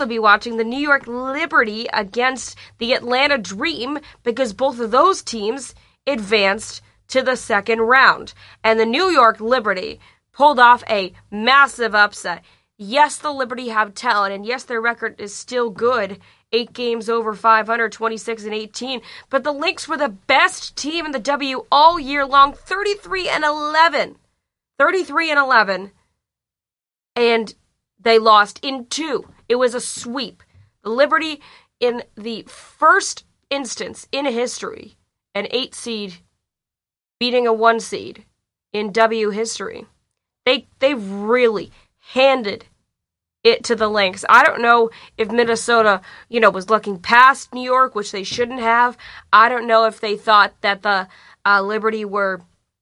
be watching the New York Liberty against the Atlanta Dream because both of those teams advanced to the second round. And the New York Liberty pulled off a massive upset. Yes, the Liberty have talent, and yes, their record is still good. 8 games over 500, 26-18. But the Lynx were the best team in the W all year long, 33-11. 33-11. And they lost in 2. It was a sweep. The Liberty, in the first instance in history, an 8 seed beating a 1 seed in W history. They really handed it to the Lynx. I don't know if Minnesota, was looking past New York, which they shouldn't have. I don't know if they thought that the Liberty were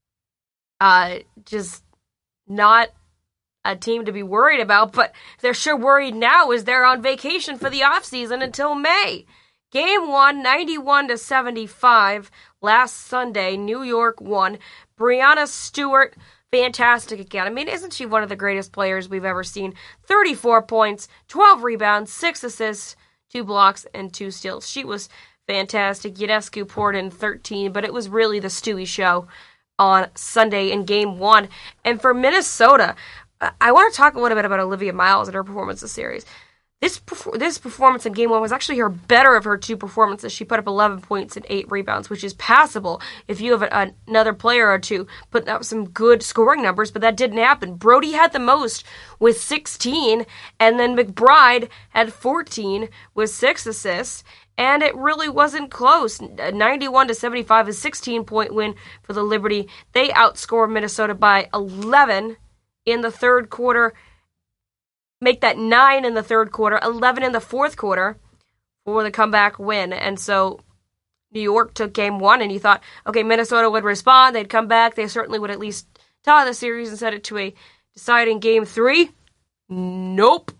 just not a team to be worried about, but they're sure worried now as they're on vacation for the offseason until May. Game 1, 91-75. Last Sunday, New York won. Breanna Stewart, fantastic again. I mean, isn't she one of the greatest players we've ever seen? 34 points, 12 rebounds, 6 assists, 2 blocks, and 2 steals. She was fantastic. Ionescu poured in 13, but it was really the Stewie show on Sunday in Game 1. And for Minnesota, I want to talk a little bit about Olivia Miles and her performance this series. This performance in Game 1 was actually her better of her 2 performances. She put up 11 points and 8 rebounds, which is passable if you have another player or two putting up some good scoring numbers, but that didn't happen. Brody had the most with 16, and then McBride had 14 with 6 assists, and it really wasn't close. 91-75, a 16-point win for the Liberty. They outscored Minnesota by 11 in the third quarter, make that 9 in the third quarter, 11 in the fourth quarter for the comeback win. And so New York took Game 1, and you thought, okay, Minnesota would respond, they'd come back, they certainly would at least tie the series and set it to a deciding Game 3. Nope.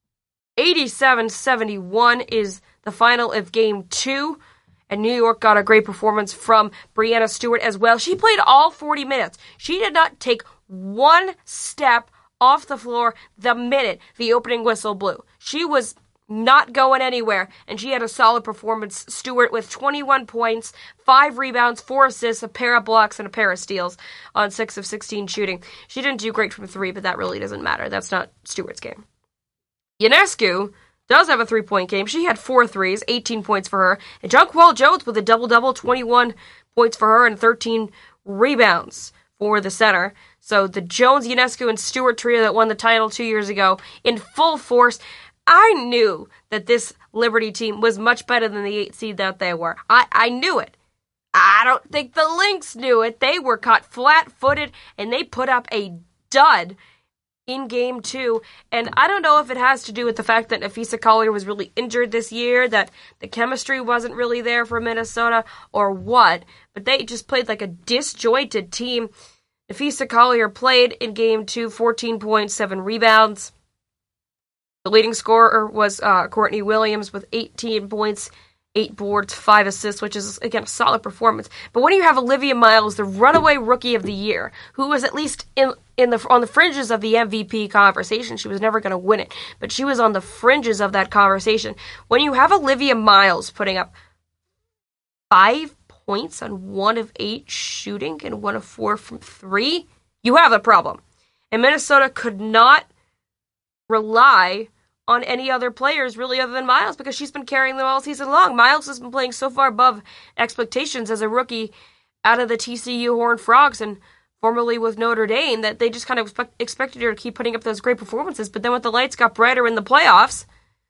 87-71 is the final of Game 2, and New York got a great performance from Breanna Stewart as well. She played all 40 minutes. She did not take one step off the floor the minute the opening whistle blew. She was not going anywhere, and she had a solid performance. Stewart with 21 points, 5 rebounds, 4 assists, a pair of blocks, and a pair of steals on 6 of 16 shooting. She didn't do great from 3, but that really doesn't matter. That's not Stewart's game. Ionescu does have a 3-point game. She had 4 threes, 18 points for her. And Jonquel Jones with a double-double, 21 points for her and 13 rebounds for the center. So the Jones, Ionescu, and Stewart trio that won the title 2 years ago in full force. I knew that this Liberty team was much better than the 8 seed that they were. I knew it. I don't think the Lynx knew it. They were caught flat-footed, and they put up a dud in Game 2. And I don't know if it has to do with the fact that Napheesa Collier was really injured this year, that the chemistry wasn't really there for Minnesota, or what. But they just played like a disjointed team. Napheesa Collier played in Game 2, 14 points, 7 rebounds. The leading scorer was Courtney Williams with 18 points, 8 boards, 5 assists, which is, again, a solid performance. But when you have Olivia Miles, the runaway rookie of the year, who was at least on the fringes of the MVP conversation, she was never going to win it, but she was on the fringes of that conversation. When you have Olivia Miles putting up 5 points on 1 of 8 shooting and 1 of 4 from 3, you have a problem. And Minnesota could not rely on any other players really other than Miles because she's been carrying them all season long. Miles has been playing so far above expectations as a rookie out of the TCU Horned Frogs and formerly with Notre Dame that they just kind of expected her to keep putting up those great performances. But then when the lights got brighter in the playoffs,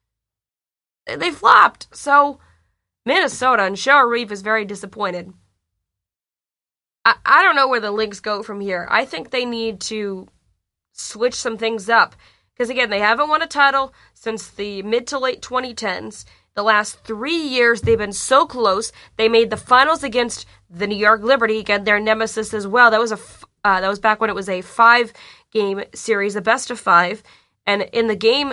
they flopped. So Minnesota and Cheryl Reeve is very disappointed. I don't know where the Lynx go from here. I think they need to switch some things up. Because, again, they haven't won a title since the mid to late 2010s. The last 3 years, they've been so close. They made the finals against the New York Liberty, again, their nemesis as well. That was back when it was a 5-game series, a best of 5. And in the Game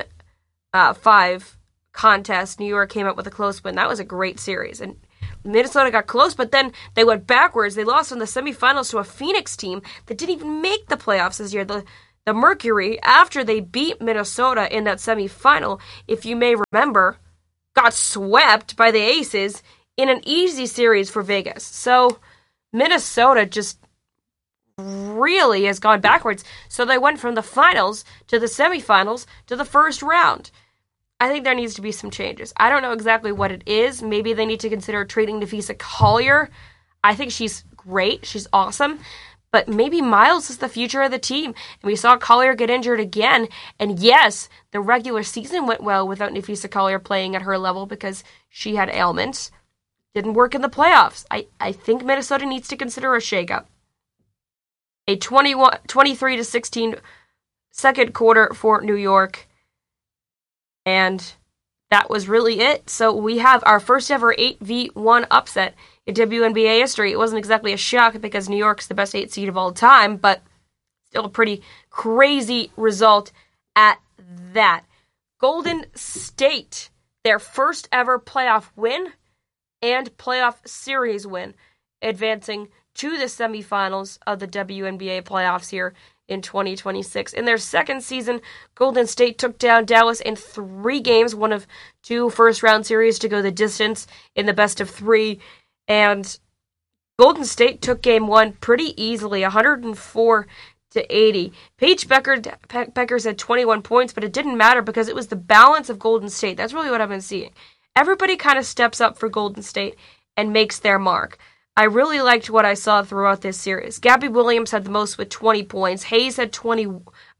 5 contest, New York came up with a close win. That was a great series. And Minnesota got close, but then they went backwards. They lost in the semifinals to a Phoenix team that didn't even make the playoffs this year. The the Mercury, after they beat Minnesota in that semifinal, if you may remember, got swept by the Aces in an easy series for Vegas. So Minnesota just really has gone backwards. So they went from the finals to the semifinals to the first round. I think there needs to be some changes. I don't know exactly what it is. Maybe they need to consider trading Napheesa Collier. I think she's great. She's awesome. But maybe Miles is the future of the team. And we saw Collier get injured again. And yes, the regular season went well without Napheesa Collier playing at her level because she had ailments. Didn't work in the playoffs. I think Minnesota needs to consider a shakeup. A 23-16 second quarter for New York. And that was really it. So we have our first ever 8v1 upset in WNBA history. It wasn't exactly a shock because New York's the best 8 seed of all time, but still a pretty crazy result at that. Golden State, their first ever playoff win and playoff series win, advancing to the semifinals of the WNBA playoffs here in 2026. In their second season, Golden State took down Dallas in 3 games, one of 2 first-round series to go the distance in the best of 3. And Golden State took game 1 pretty easily, 104-80. Paige Beckers had 21 points, but it didn't matter because it was the balance of Golden State. That's really what I've been seeing. Everybody kind of steps up for Golden State and makes their mark. I really liked what I saw throughout this series. Gabby Williams had the most with 20 points. Hayes had 21,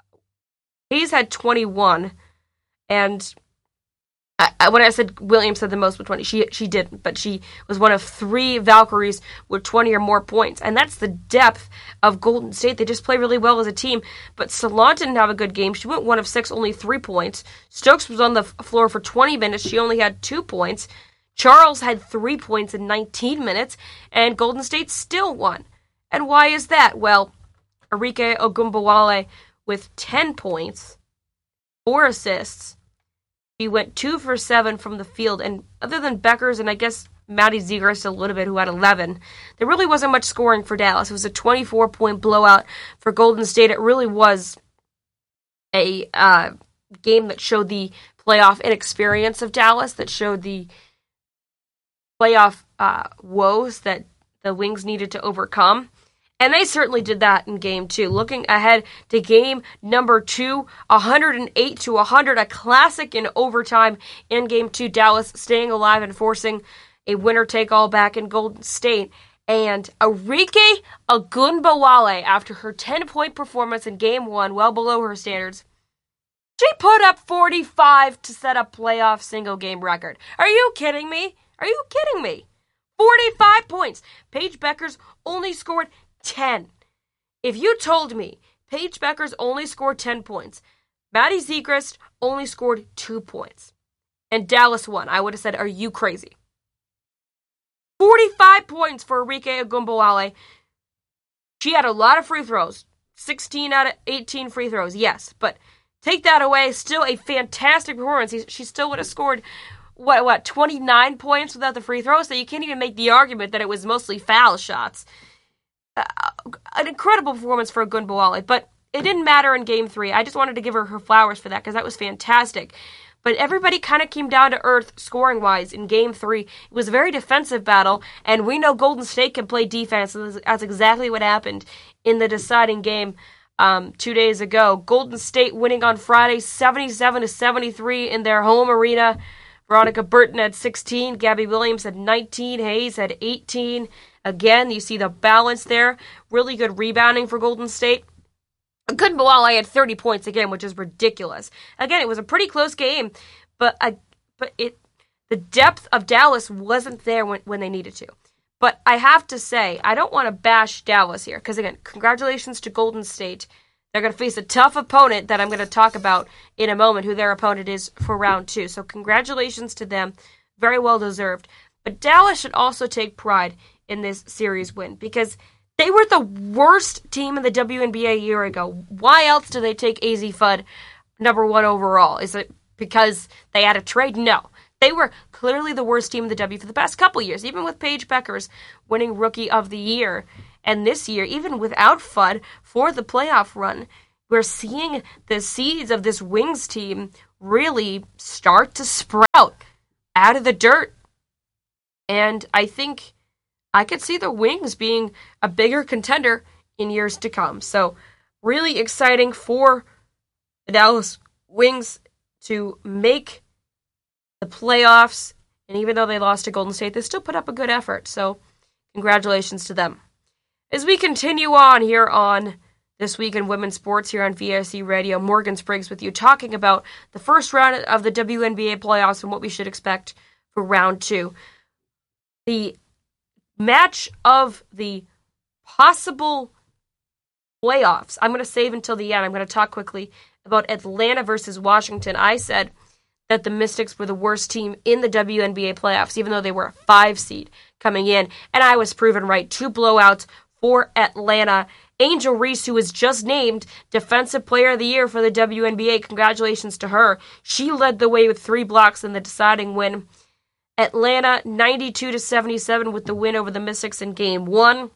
and when I said Williams had the most with 20, she didn't, but she was one of 3 Valkyries with 20 or more points, and that's the depth of Golden State. They just play really well as a team, but Salon didn't have a good game. She went 1 of 6, only 3 points. Stokes was on the floor for 20 minutes. She only had 2 points. Charles had 3 points in 19 minutes, and Golden State still won. And why is that? Well, Arike Ogunbowale with 10 points, 4 assists. She went 2 for 7 from the field, and other than Beckers and I guess Maddie Zegras a little bit, who had 11, there really wasn't much scoring for Dallas. It was a 24-point blowout for Golden State. It really was a game that showed the playoff inexperience of Dallas, that showed the playoff woes that the Wings needed to overcome. And they certainly did that in Game 2. Looking ahead to Game number 2, 108-100, a classic in overtime in Game 2. Dallas staying alive and forcing a winner-take-all back in Golden State. And Arike Ogunbowale, after her 10-point performance in Game 1, well below her standards, she put up 45 to set a playoff single-game record. Are you kidding me? Are you kidding me? 45 points. Paige Beckers only scored 10. If you told me Paige Beckers only scored 10 points, Maddie Zegras only scored 2 points, and Dallas won, I would have said, are you crazy? 45 points for Arike Ogunbowale. She had a lot of free throws. 16 out of 18 free throws, yes. But take that away, still a fantastic performance. She still would have scored 29 points without the free throws, so you can't even make the argument that it was mostly foul shots. An incredible performance for Ogunbowale, but it didn't matter in Game 3. I just wanted to give her flowers for that because that was fantastic. But everybody kind of came down to earth scoring-wise in Game 3. It was a very defensive battle, and we know Golden State can play defense, and that's exactly what happened in the deciding game 2 days ago. Golden State winning on Friday 77-73 in their home arena. Veronica Burton had 16, Gabby Williams had 19, Hayes had 18. Again, you see the balance there. Really good rebounding for Golden State. Ogunbowale had 30 points again, which is ridiculous. Again, it was a pretty close game, but the depth of Dallas wasn't there when they needed to. But I have to say, I don't want to bash Dallas here, because again, congratulations to Golden State. They're going to face a tough opponent that I'm going to talk about in a moment, who their opponent is for round 2. So congratulations to them. Very well deserved. But Dallas should also take pride in this series win, because they were the worst team in the WNBA a year ago. Why else do they take AZ Fudd number 1 overall? Is it because they had a trade? No. They were clearly the worst team in the W for the past couple years, even with Paige Beckers winning Rookie of the Year. And this year, even without Fudd for the playoff run, we're seeing the seeds of this Wings team really start to sprout out of the dirt. And I think I could see the Wings being a bigger contender in years to come. So really exciting for the Dallas Wings to make the playoffs. And even though they lost to Golden State, they still put up a good effort. So congratulations to them. As we continue on here on This Week in Women's Sports here on VSC Radio, Morgan Spriggs with you, talking about the first round of the WNBA playoffs and what we should expect for round 2. The match of the possible playoffs, I'm going to save until the end. I'm going to talk quickly about Atlanta versus Washington. I said that the Mystics were the worst team in the WNBA playoffs, even though they were a 5 seed coming in. And I was proven right. 2 blowouts for Atlanta. Angel Reese, who was just named Defensive Player of the Year for the WNBA. Congratulations to her. She led the way with 3 blocks in the deciding win. Atlanta 92-77 with the win over the Mystics in Game 1.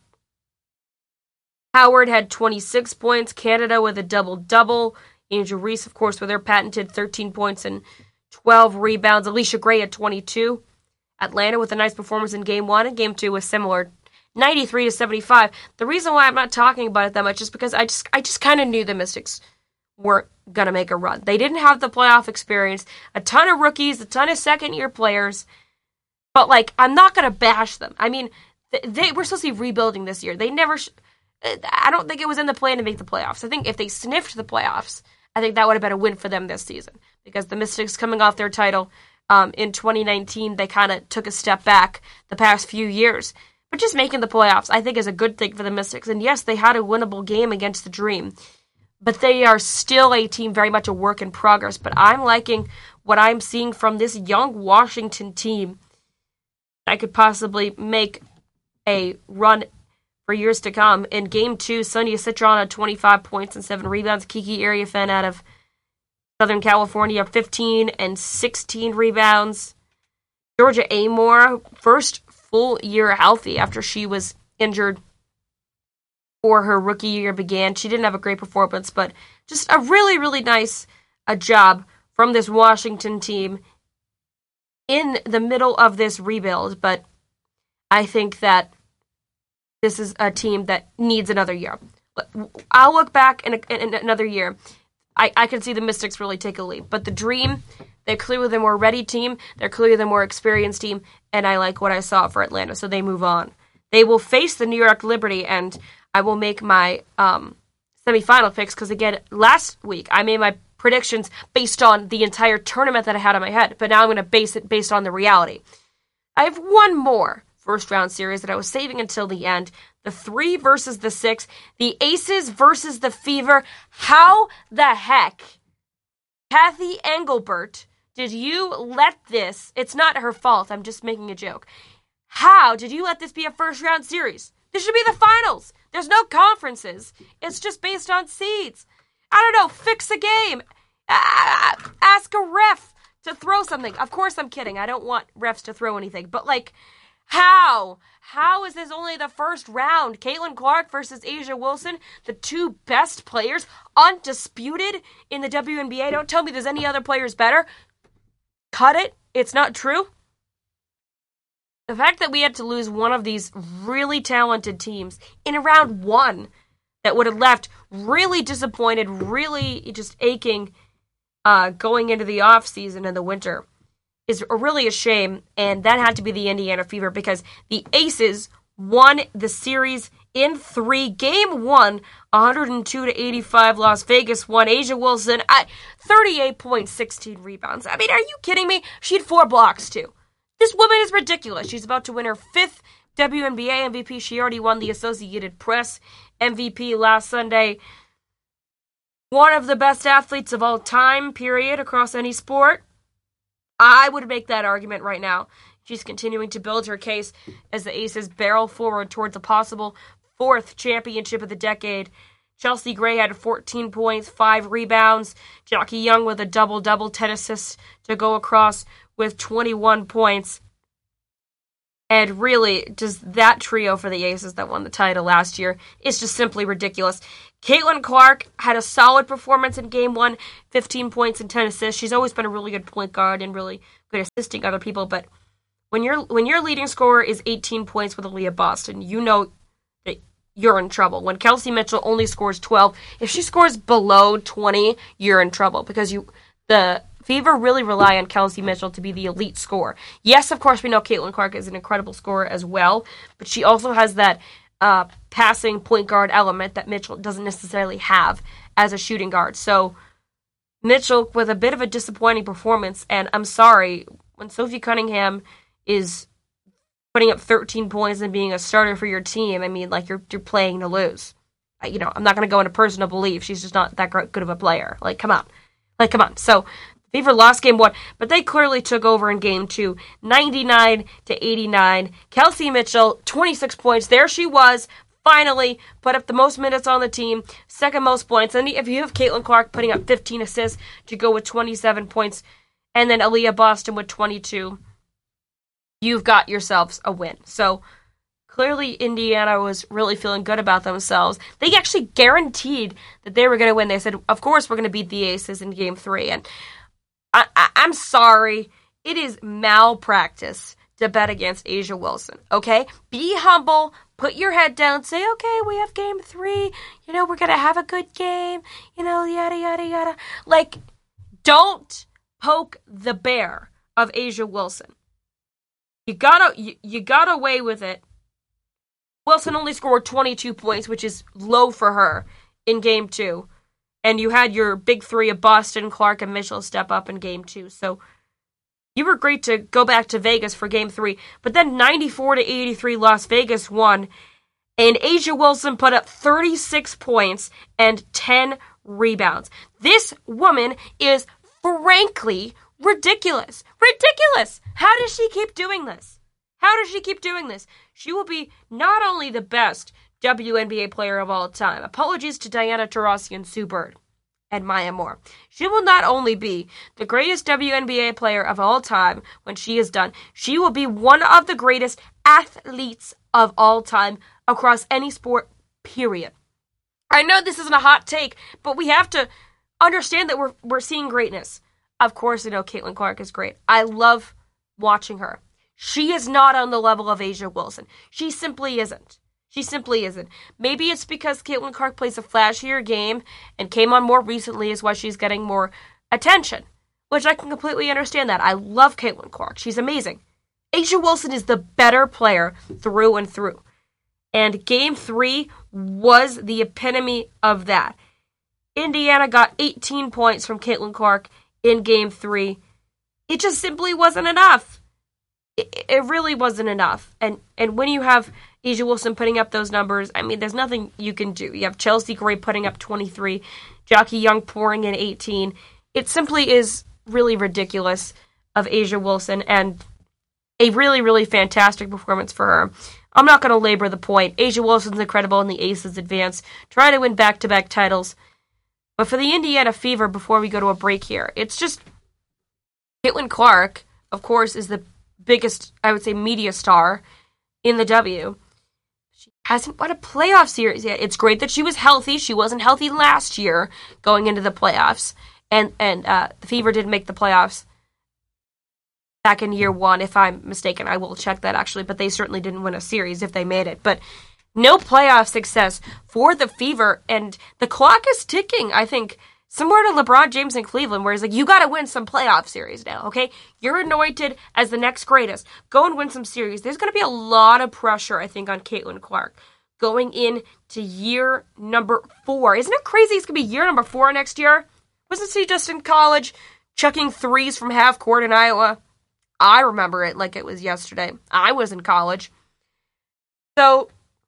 Howard had 26 points. Canada with a double-double. Angel Reese, of course, with her patented 13 points and 12 rebounds. Alicia Gray had 22. Atlanta with a nice performance in Game 1, and Game 2 was similar, 93-75. The reason why I'm not talking about it that much is because I just kind of knew the Mystics weren't going to make a run. They didn't have the playoff experience. A ton of rookies, a ton of second-year players. But, I'm not going to bash them. I mean, they were supposed to be rebuilding this year. They never... I don't think it was in the plan to make the playoffs. I think if they sniffed the playoffs, I think that would have been a win for them this season. Because the Mystics, coming off their title in 2019, they kind of took a step back the past few years. But just making the playoffs, I think, is a good thing for the Mystics. And yes, they had a winnable game against the Dream. But they are still a team very much a work in progress. But I'm liking what I'm seeing from this young Washington team. I could possibly make a run for years to come. In Game 2, Sonia Citron had 25 points and 7 rebounds. Kiki Ariafen out of Southern California, 15 and 16 rebounds. Georgia Amore, first full year healthy after she was injured before her rookie year began. She didn't have a great performance, but just a really, really nice job from this Washington team in the middle of this rebuild. But I think that this is a team that needs another year. I'll look back in another year. I can see the Mystics really take a leap. But the Dream, they're clearly the more ready team. They're clearly the more experienced team. And I like what I saw for Atlanta, so they move on. They will face the New York Liberty, and I will make my semifinal picks. Because, again, last week I made my predictions based on the entire tournament that I had in my head. But now I'm going to base it based on the reality. I have one more first-round series that I was saving until the end. The 3 versus the 6. The Aces versus the Fever. How the heck, Kathy Engelbert, did you let this... It's not her fault. I'm just making a joke. How did you let this be a first-round series? This should be the finals. There's no conferences. It's just based on seeds. I don't know. Fix a game. Ask a ref to throw something. Of course I'm kidding. I don't want refs to throw anything. But, how? How is this only the first round? Caitlin Clark versus Asia Wilson, the 2 best players, undisputed in the WNBA. Don't tell me there's any other players better. Cut it. It's not true. The fact that we had to lose one of these really talented teams in round 1 that would have left really disappointed, really just aching going into the off season in the winter is really a shame, and that had to be the Indiana Fever because the Aces won the series in 3. Game 1, 102-85. Las Vegas won. Asia Wilson, 38 points, 16 rebounds. I mean, are you kidding me? She had 4 blocks, too. This woman is ridiculous. She's about to win her 5th WNBA MVP. She already won the Associated Press MVP last Sunday. One of the best athletes of all time, period, across any sport. I would make that argument right now. She's continuing to build her case as the Aces barrel forward towards a possible 4th championship of the decade. Chelsea Gray had 14 points, 5 rebounds. Jackie Young with a double-double, 10 assists to go across with 21 points. And really, just that trio for the Aces that won the title last year is just simply ridiculous. Caitlin Clark had a solid performance in Game 1, 15 points and 10 assists. She's always been a really good point guard and really good assisting other people, but when your leading scorer is 18 points with Aaliyah Boston, you know that you're in trouble. When Kelsey Mitchell only scores 12, if she scores below 20, you're in trouble because the Fever really rely on Kelsey Mitchell to be the elite scorer. Yes, of course, we know Caitlin Clark is an incredible scorer as well, but she also has that passing point guard element that Mitchell doesn't necessarily have as a shooting guard. So Mitchell with a bit of a disappointing performance, and I'm sorry, when Sophie Cunningham is putting up 13 points and being a starter for your team, I mean, like, you're playing to lose. I'm not going to go into personal belief. She's just not that good of a player. Come on. So, Fever lost Game 1, but they clearly took over in Game 2, 99-89. Kelsey Mitchell, 26 points. There she was, finally put up the most minutes on the team, second most points. And if you have Caitlin Clark putting up 15 assists to go with 27 points, and then Aaliyah Boston with 22, you've got yourselves a win. So clearly Indiana was really feeling good about themselves. They actually guaranteed that they were going to win. They said, of course, we're going to beat the Aces in Game 3. And I'm sorry. It is malpractice to bet against A'ja Wilson, okay? Be humble. Put your head down. Say, okay, we have Game 3. We're going to have a good game. Yada, yada, yada. Don't poke the bear of A'ja Wilson. You got away with it. Wilson only scored 22 points, which is low for her in Game 2. And you had your big three of Boston, Clark, and Mitchell step up in Game 2. So you were great to go back to Vegas for Game 3. But then 94-83, Las Vegas won. And A'ja Wilson put up 36 points and 10 rebounds. This woman is frankly ridiculous. Ridiculous! How does she keep doing this? She will be not only the best WNBA player of all time. Apologies to Diana Taurasi and Sue Bird and Maya Moore. She will not only be the greatest WNBA player of all time when she is done, she will be one of the greatest athletes of all time across any sport, period. I know this isn't a hot take, but we have to understand that we're seeing greatness. Of course, Caitlin Clark is great. I love watching her. She is not on the level of A'ja Wilson. She simply isn't. Maybe it's because Caitlin Clark plays a flashier game and came on more recently is why she's getting more attention, which I can completely understand that. I love Caitlin Clark. She's amazing. A'ja Wilson is the better player through and through. And Game 3 was the epitome of that. Indiana got 18 points from Caitlin Clark in Game 3. It just simply wasn't enough. It really wasn't enough. And when you have A'ja Wilson putting up those numbers, I mean, there's nothing you can do. You have Chelsea Gray putting up 23, Jackie Young pouring in 18. It simply is really ridiculous of A'ja Wilson and a really, really fantastic performance for her. I'm not going to labor the point. A'ja Wilson's incredible and the Aces advance, try to win back-to-back titles. But for the Indiana Fever, before we go to a break here, it's just Caitlin Clark, of course, is the biggest, I would say, media star in the W. She hasn't won a playoff series yet. It's great that she was healthy. She wasn't healthy last year going into the playoffs. And the Fever did make the playoffs back in year 1, if I'm mistaken. I will check that, actually. But they certainly didn't win a series if they made it. But no playoff success for the Fever. And the clock is ticking, I think, similar to LeBron James in Cleveland, where he's like, you got to win some playoff series now, okay? You're anointed as the next greatest. Go and win some series. There's going to be a lot of pressure, I think, on Caitlin Clark going into year number 4. Isn't it crazy it's going to be year number 4 next year? Wasn't she just in college chucking threes from half court in Iowa? I remember it like it was yesterday. I was in college. So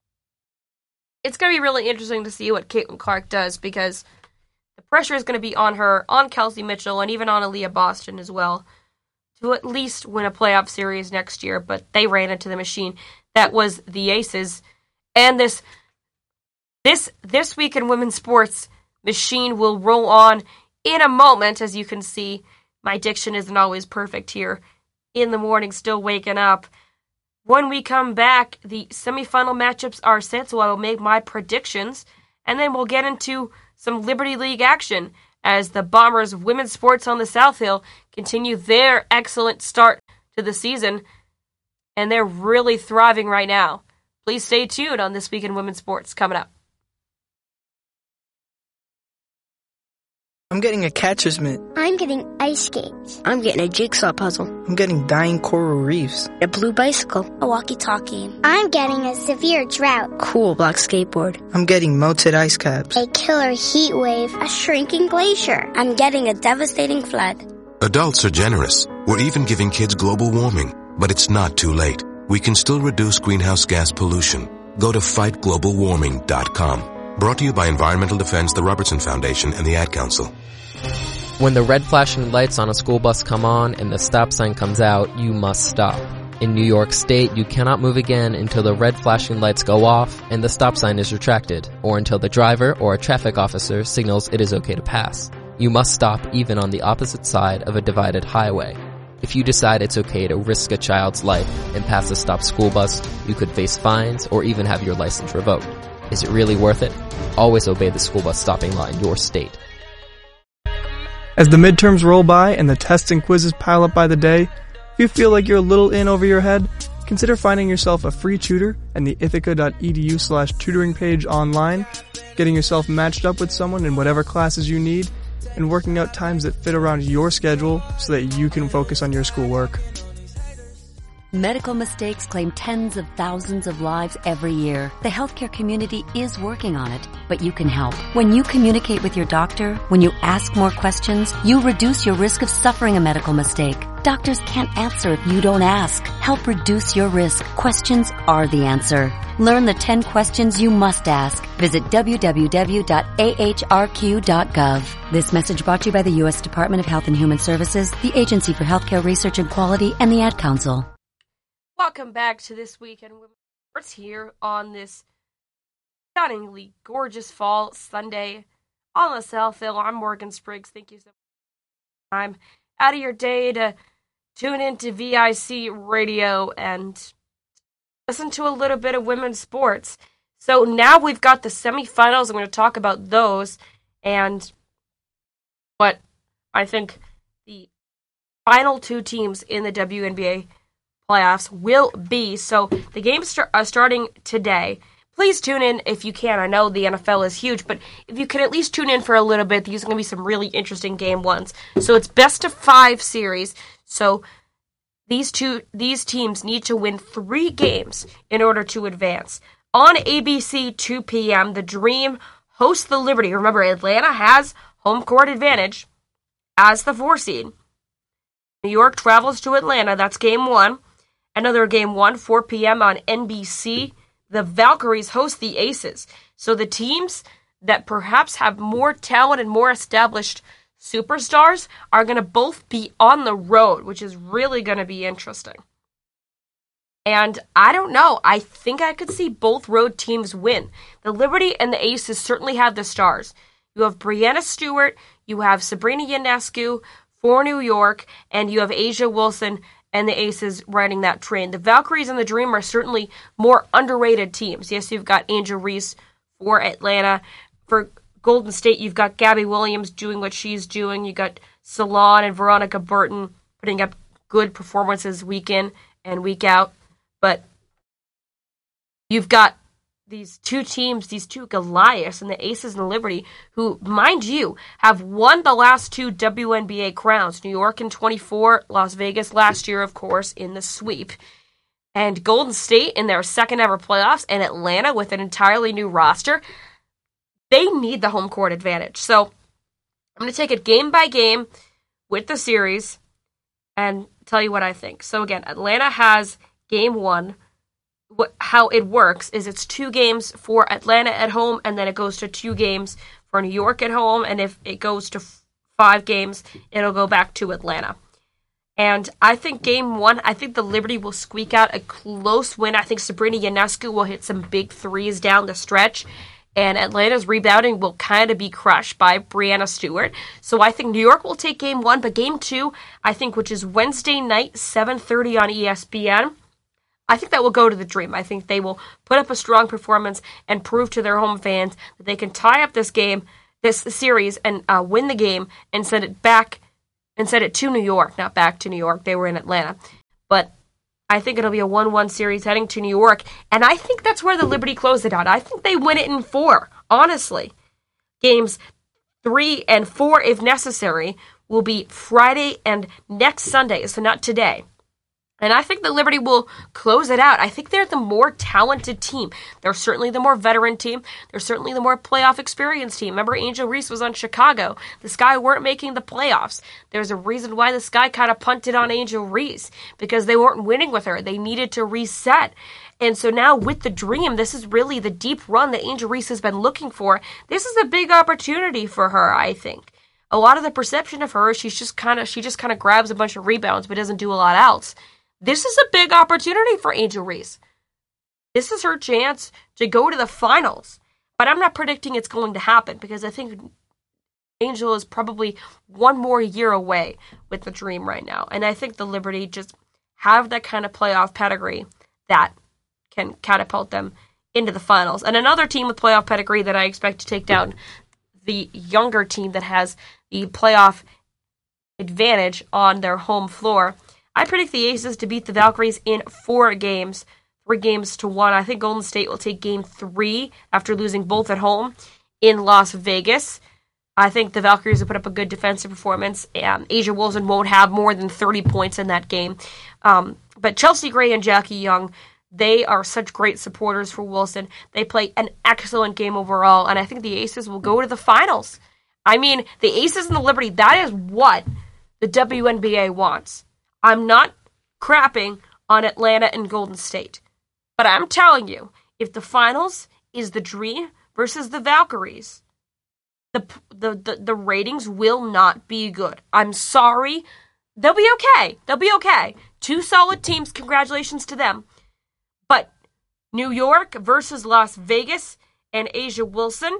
it's going to be really interesting to see what Caitlin Clark does because the pressure is going to be on her, on Kelsey Mitchell, and even on Aaliyah Boston as well to at least win a playoff series next year, but they ran into the machine that was the Aces. And this week in women's sports machine will roll on in a moment. As you can see, my diction isn't always perfect here in the morning, still waking up. When we come back, the semifinal matchups are set, so I will make my predictions And then we'll get into some Liberty League action as the Bombers of women's sports on the South Hill continue their excellent start to the season. And they're really thriving right now. Please stay tuned on This Week in Women's Sports coming up. I'm getting a catcher's mitt. I'm getting ice skates. I'm getting a jigsaw puzzle. I'm getting dying coral reefs. A blue bicycle. A walkie-talkie. I'm getting a severe drought. Cool block skateboard. I'm getting melted ice caps. A killer heat wave. A shrinking glacier. I'm getting a devastating flood. Adults are generous. We're even giving kids global warming. But it's not too late. We can still reduce greenhouse gas pollution. Go to fightglobalwarming.com. Brought to you by Environmental Defense, the Robertson Foundation, and the Ad Council. When the red flashing lights on a school bus come on and the stop sign comes out, you must stop. In New York State, you cannot move again until the red flashing lights go off and the stop sign is retracted, or until the driver or a traffic officer signals it is okay to pass. You must stop even on the opposite side of a divided highway. If you decide it's okay to risk a child's life and pass a stopped school bus, you could face fines or even have your license revoked. Is it really worth it? Always obey the school bus stopping law in your state. As the midterms roll by and the tests and quizzes pile up by the day, if you feel like you're a little in over your head, consider finding yourself a free tutor and the ithaca.edu/tutoring page online, getting yourself matched up with someone in whatever classes you need, and working out times that fit around your schedule so that you can focus on your schoolwork. Medical mistakes claim tens of thousands of lives every year. The healthcare community is working on it, but you can help. When you communicate with your doctor, when you ask more questions, you reduce your risk of suffering a medical mistake. Doctors can't answer if you don't ask. Help reduce your risk. Questions are the answer. Learn the 10 questions you must ask. Visit www.ahrq.gov. This message brought to you by the U.S. Department of Health and Human Services, the Agency for Healthcare Research and Quality, and the Ad Council. Welcome back to This Week in Women's Sports here on this stunningly gorgeous fall Sunday on the South Hill. I'm Morgan Spriggs. Thank you so much for your time out of your day to tune into VIC Radio and listen to a little bit of women's sports. So now we've got the semifinals. I'm going to talk about those and what I think the final two teams in the WNBA playoffs will be. So the games are starting today. Please tune in if you can. I know the NFL is huge, but if you can at least tune in for a little bit, these are going to be some really interesting game ones. So it's best of 5 series. So these teams need to win 3 games in order to advance. On ABC 2 p.m., the Dream hosts the Liberty. Remember, Atlanta has home court advantage as the 4 seed. New York travels to Atlanta. That's game 1. Another game 1, 4 p.m. on NBC. The Valkyries host the Aces. So the teams that perhaps have more talent and more established superstars are going to both be on the road, which is really going to be interesting. And I don't know. I think I could see both road teams win. The Liberty and the Aces certainly have the stars. You have Breanna Stewart, you have Sabrina Ionescu for New York, and you have Asia Wilson and the Aces riding that train. The Valkyries and the Dream are certainly more underrated teams. Yes, you've got Angel Reese for Atlanta. For Golden State, you've got Gabby Williams doing what she's doing. You got Salon and Veronica Burton putting up good performances week in and week out. But you've got these two teams, these two Goliaths, and the Aces and the Liberty, who, mind you, have won the last 2 WNBA crowns. New York in 24, Las Vegas last year, of course, in the sweep. And Golden State in their second ever playoffs, and Atlanta with an entirely new roster. They need the home court advantage. So I'm going to take it game by game with the series and tell you what I think. So again, Atlanta has game 1. How it works is it's 2 games for Atlanta at home, and then it goes to 2 games for New York at home, and if it goes to 5 games, it'll go back to Atlanta. And I think game 1, I think the Liberty will squeak out a close win. I think Sabrina Ionescu will hit some big threes down the stretch, and Atlanta's rebounding will kind of be crushed by Breanna Stewart. So I think New York will take game 1, but game 2, I think, which is Wednesday night, 7:30 on ESPN, I think that will go to the Dream. I think they will put up a strong performance and prove to their home fans that they can tie up this series, and win the game and send it to New York. Not back to New York. They were in Atlanta. But I think it'll be a 1-1 series heading to New York, and I think that's where the Liberty close it out. I think they win it in 4, honestly. Games 3 and 4, if necessary, will be Friday and next Sunday, so not today. And I think the Liberty will close it out. I think they're the more talented team. They're certainly the more veteran team. They're certainly the more playoff experienced team. Remember, Angel Reese was on Chicago. The Sky weren't making the playoffs. There's a reason why the Sky kind of punted on Angel Reese, because they weren't winning with her. They needed to reset. And so now with the Dream, this is really the deep run that Angel Reese has been looking for. This is a big opportunity for her, I think. A lot of the perception of her, she just kind of grabs a bunch of rebounds but doesn't do a lot else. This is a big opportunity for Angel Reese. This is her chance to go to the finals. But I'm not predicting it's going to happen, because I think Angel is probably one more year away with the Dream right now. And I think the Liberty just have that kind of playoff pedigree that can catapult them into the finals. And another team with playoff pedigree that I expect to take down the younger team that has the playoff advantage on their home floor. I predict the Aces to beat the Valkyries in 4 games, 3-1. I think Golden State will take game 3 after losing both at home in Las Vegas. I think the Valkyries will put up a good defensive performance. A'ja Wilson won't have more than 30 points in that game. But Chelsea Gray and Jackie Young, they are such great supporters for Wilson. They play an excellent game overall, and I think the Aces will go to the finals. I mean, the Aces and the Liberty, that is what the WNBA wants. I'm not crapping on Atlanta and Golden State. But I'm telling you, if the finals is the Dream versus the Valkyries, the ratings will not be good. I'm sorry. They'll be okay. They'll be okay. 2 solid teams. Congratulations to them. But New York versus Las Vegas and A'ja Wilson,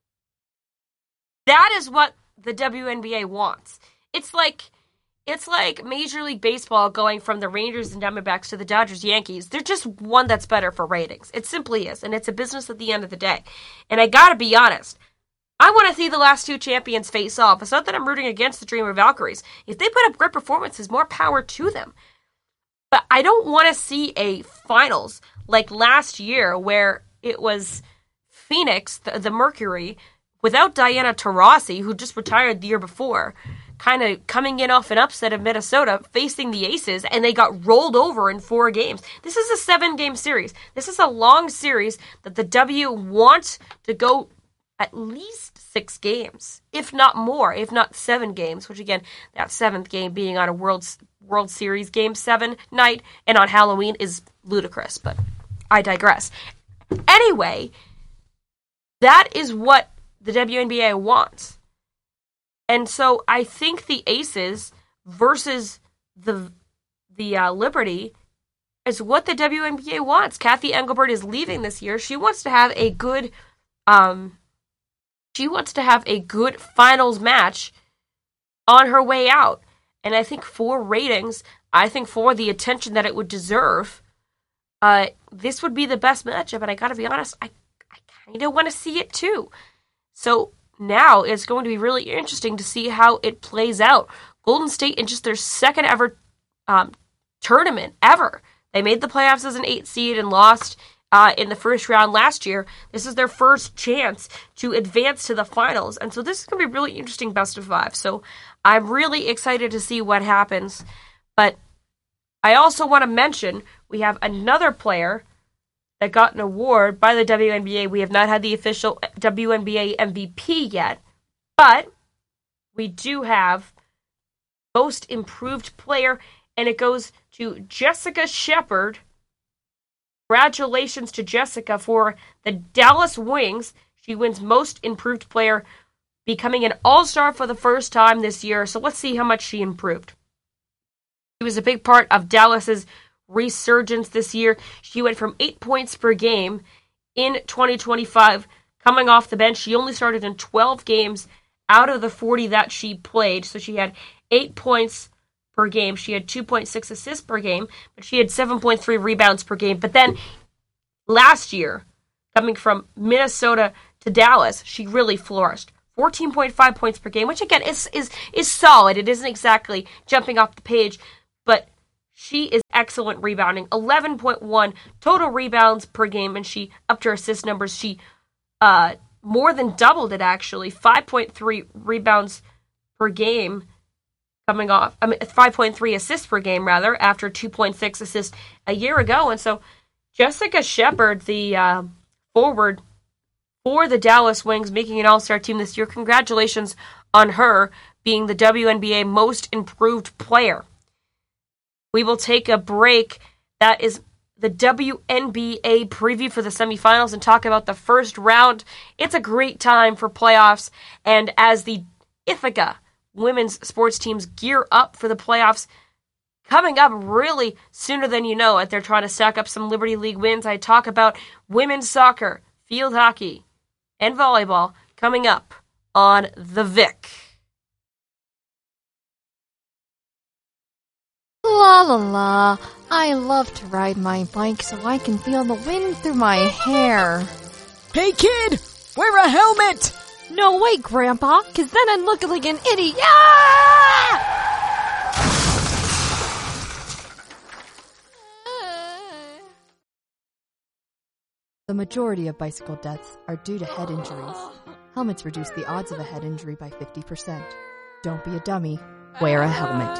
that is what the WNBA wants. It's like Major League Baseball going from the Rangers and Diamondbacks to the Dodgers, Yankees. They're just one that's better for ratings. It simply is. And it's a business at the end of the day. And I gotta be honest, I want to see the last 2 champions face off. It's not that I'm rooting against the Dream or Valkyries. If they put up great performances, more power to them. But I don't want to see a finals like last year where it was Phoenix, the Mercury, without Diana Taurasi, who just retired the year before, kind of coming in off an upset of Minnesota, facing the Aces, and they got rolled over in 4 games. This is a 7-game series. This is a long series that the W wants to go at least 6 games, if not more, if not 7 games, which again, that 7th game being on a World Series Game 7 night and on Halloween is ludicrous, but I digress. Anyway, that is what the WNBA wants. And so I think the Aces versus the Liberty is what the WNBA wants. Kathy Engelbert is leaving this year. She wants to have a good finals match on her way out. And I think for ratings, I think for the attention that it would deserve, this would be the best matchup. And I gotta be honest, I kind of want to see it too. So now it's going to be really interesting to see how it plays out. Golden State in just their second ever tournament ever. They made the playoffs as an 8 seed and lost in the first round last year. This is their first chance to advance to the finals. And so this is going to be a really interesting best of 5. So I'm really excited to see what happens. But I also want to mention we have another player that got an award by the WNBA. We have not had the official WNBA MVP yet, but we do have Most Improved Player, and it goes to Jessica Shepard. Congratulations to Jessica for the Dallas Wings. She wins Most Improved Player, becoming an All-Star for the first time this year. So let's see how much she improved. She was a big part of Dallas's resurgence this year. She went from 8 points per game in 2025 coming off the bench. She only started in 12 games out of the 40 that she played, so she had 8 points per game. She had 2.6 assists per game, but she had 7.3 rebounds per game. But then last year, coming from Minnesota to Dallas, she really flourished. 14.5 points per game, which again is solid. It isn't exactly jumping off the page, but she is excellent rebounding. 11.1 total rebounds per game, and she upped her assist numbers. She more than doubled it, actually. 5.3 rebounds per game coming off. 5.3 assists per game, rather, after 2.6 assists a year ago. And so Jessica Shepard, the forward for the Dallas Wings, making an all-star team this year. Congratulations on her being the WNBA Most Improved Player. We will take a break. That is the WNBA preview for the semifinals and talk about the first round. It's a great time for playoffs, and as the Ithaca women's sports teams gear up for the playoffs, coming up really sooner than you know it, they're trying to stack up some Liberty League wins. I talk about women's soccer, field hockey, and volleyball coming up on The Vic. La la la, I love to ride my bike so I can feel the wind through my hair. Hey kid, wear a helmet! No way, Grandpa, cause then I'd look like an idiot. Ah! The majority of bicycle deaths are due to head injuries. Helmets reduce the odds of a head injury by 50%. Don't be a dummy. Wear a helmet.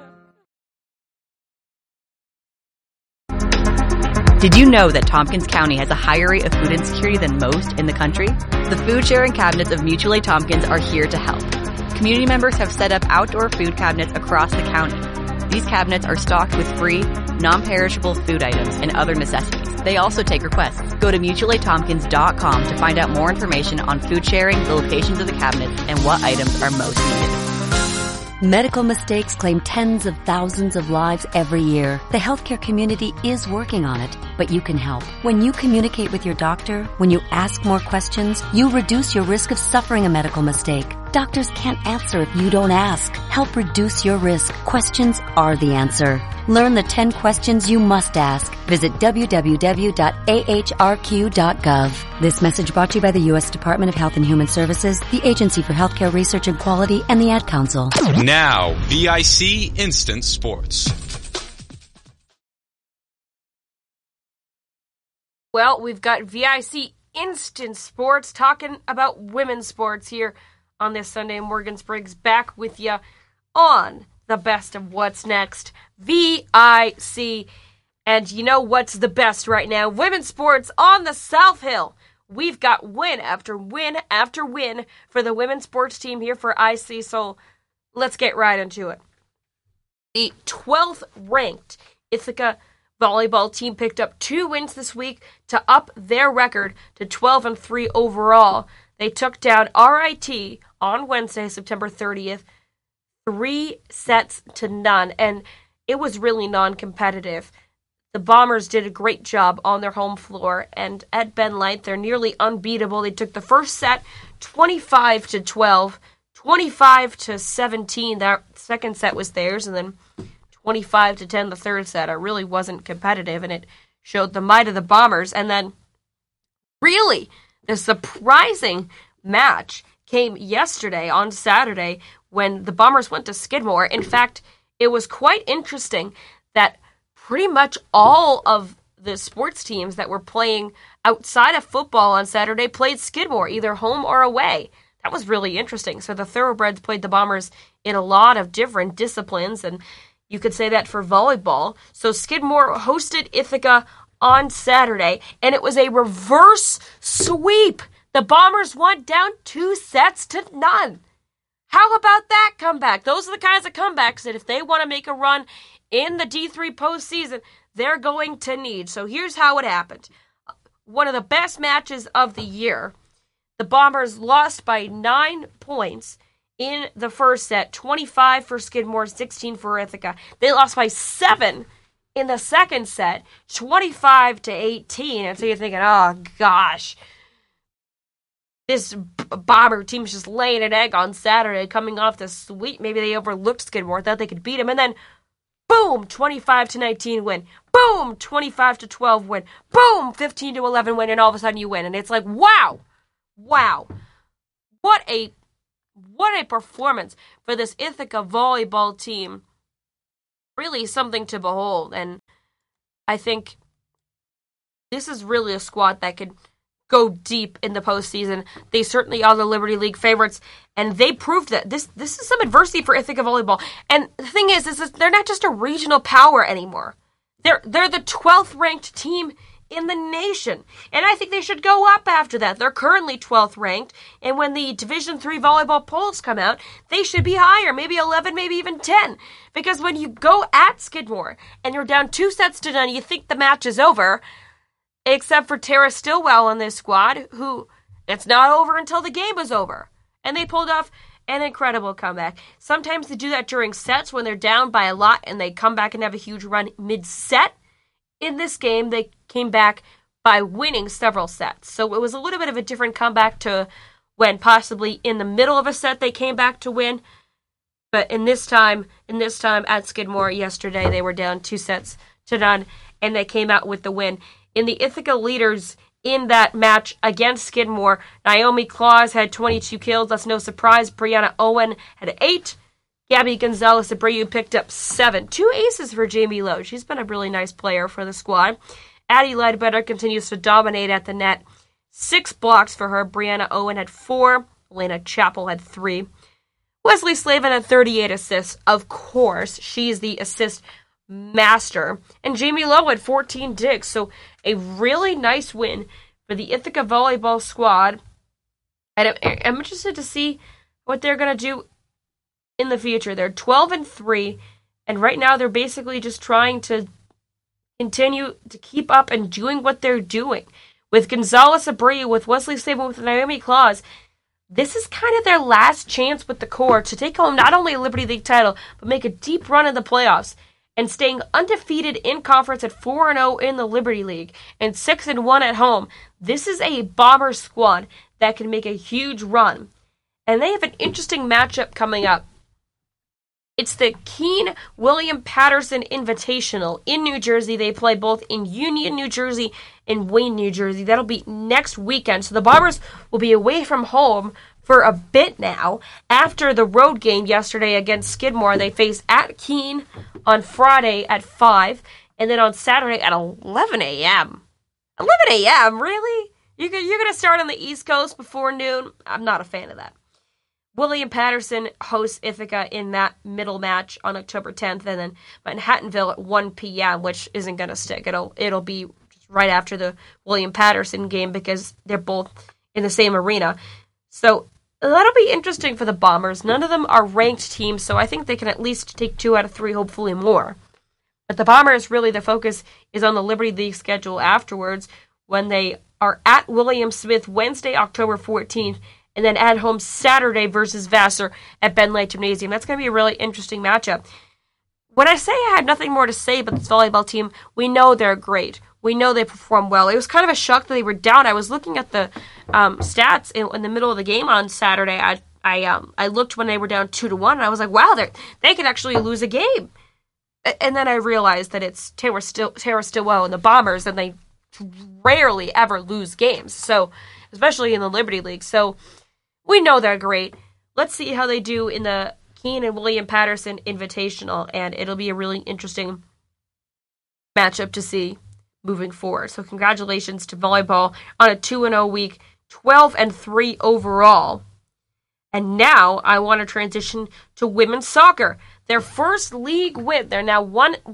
Did you know that Tompkins County has a higher rate of food insecurity than most in the country? The food sharing cabinets of Mutual Aid Tompkins are here to help. Community members have set up outdoor food cabinets across the county. These cabinets are stocked with free, non-perishable food items and other necessities. They also take requests. Go to mutualaidtompkins.com to find out more information on food sharing, the locations of the cabinets, and what items are most needed. Medical mistakes claim tens of thousands of lives every year. The healthcare community is working on it, but you can help. When you communicate with your doctor, when you ask more questions, you reduce your risk of suffering a medical mistake. Doctors can't answer if you don't ask. Help reduce your risk. Questions are the answer. Learn the 10 questions you must ask. Visit www.ahrq.gov. This message brought to you by the U.S. Department of Health and Human Services, the Agency for Healthcare Research and Quality, and the Ad Council. Now, VIC Instant Sports. Well, we've got VIC Instant Sports talking about women's sports here on this Sunday. Morgan Spriggs back with you on the best of what's next, VIC. And you know what's the best right now? Women's sports on the South Hill. We've got win after win after win for the women's sports team here for IC, so let's get right into it. The 12th ranked Ithaca volleyball team picked up 2 wins this week to up their record to 12-3 overall. They took down RIT on Wednesday, September 30th, 3-0, and it was really non-competitive. The Bombers did a great job on their home floor, and at Ben Light, they're nearly unbeatable. They took the first set 25-12, 25-17. That second set was theirs, and then 25-10 the third set. It really wasn't competitive, and it showed the might of the Bombers. And then, really, the surprising match came yesterday on Saturday when the Bombers went to Skidmore. In fact, it was quite interesting that pretty much all of the sports teams that were playing outside of football on Saturday played Skidmore, either home or away. That was really interesting. So the Thoroughbreds played the Bombers in a lot of different disciplines, and you could say that for volleyball. So Skidmore hosted Ithaca on Saturday, and it was a reverse sweep. The Bombers went down 2-0. How about that comeback? Those are the kinds of comebacks that if they want to make a run in the D3 postseason, they're going to need. So here's how it happened. One of the best matches of the year. The Bombers lost by 9 points in the first set, 25 for Skidmore, 16 for Ithaca. They lost by 7 in the second set, 25-18. And so you're thinking, oh gosh, this Bomber team's just laying an egg on Saturday, coming off the sweep. Maybe they overlooked Skidmore, thought they could beat him, and then boom, 25-19 win. Boom, 25-12 win. Boom, 15-11 win, and all of a sudden you win. And it's like, wow. What a performance for this Ithaca volleyball team. Really something to behold. And I think this is really a squad that could go deep in the postseason. They certainly are the Liberty League favorites, and they proved that this is some adversity for Ithaca volleyball. And the thing is they're not just a regional power anymore. They're the 12th ranked team in the nation, and I think they should go up after that. They're currently 12th ranked, and when the Division III volleyball polls come out, they should be higher, maybe 11, maybe even 10. Because when you go at Skidmore and you're down 2-0, you think the match is over. Except for Tara Stillwell on this squad, who it's not over until the game is over. And they pulled off an incredible comeback. Sometimes they do that during sets when they're down by a lot and they come back and have a huge run mid-set. In this game, they came back by winning several sets. So it was a little bit of a different comeback to when possibly in the middle of a set they came back to win. But in this time at Skidmore yesterday, they were down 2-0, and they came out with the win. In the Ithaca leaders in that match against Skidmore, Naomi Claus had 22 kills. That's no surprise. Brianna Owen had 8. Gabby Gonzalez-Abreu picked up 7. 2 aces for Jamie Lowe. She's been a really nice player for the squad. Addie Ledbetter continues to dominate at the net. 6 blocks for her. Brianna Owen had 4. Elena Chappell had 3. Wesley Slavin had 38 assists. Of course, she's the assist master. And Jamie Lowe had 14 digs. So a really nice win for the Ithaca volleyball squad. And I'm interested to see what they're going to do in the future. They're 12-3, and right now they're basically just trying to continue to keep up and doing what they're doing. With Gonzalez-Abreu, with Wesley Slavin, with Naomi Claus, this is kind of their last chance with the core to take home not only a Liberty League title, but make a deep run in the playoffs. And staying undefeated in conference at 4-0 in the Liberty League and 6-1 at home. This is a Bomber squad that can make a huge run. And they have an interesting matchup coming up. It's the Keene William Patterson Invitational in New Jersey. They play both in Union, New Jersey and Wayne, New Jersey. That'll be next weekend. So the Bombers will be away from home for a bit now. After the road game yesterday against Skidmore, they face at Keene on Friday at 5, and then on Saturday at 11 a.m. 11 a.m., really? You're going to start on the East Coast before noon? I'm not a fan of that. William Patterson hosts Ithaca in that middle match on October 10th, and then Manhattanville at 1 p.m., which isn't going to stick. It'll be just right after the William Patterson game because they're both in the same arena. So that'll be interesting for the Bombers. None of them are ranked teams, so I think they can at least take 2 out of 3, hopefully more. But the Bombers, really, the focus is on the Liberty League schedule afterwards when they are at William Smith Wednesday, October 14th, and then at home Saturday versus Vassar at Ben Lake Gymnasium. That's going to be a really interesting matchup. When I say I have nothing more to say about this volleyball team, we know they're great. We know they perform well. It was kind of a shock that they were down. I was looking at the stats in the middle of the game on Saturday. I looked when they were down 2-1, and I was like, wow, they could actually lose a game. And then I realized that it's Tara Stillwell and the Bombers, and they rarely ever lose games. So, especially in the Liberty League. So we know they're great. Let's see how they do in the Keene and William Patterson Invitational, and it'll be a really interesting matchup to see moving forward. So congratulations to volleyball on a 2-0 week, 12-3 overall. And now I want to transition to women's soccer. Their first league win. They're now